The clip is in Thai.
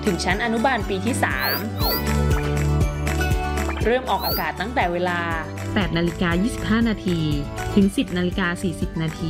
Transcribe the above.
ถึงชั้นอนุบาลปีที่ 3 เริ่มออกอากาศตั้งแต่เวลา 8:25 น. ถึง 10:40 น.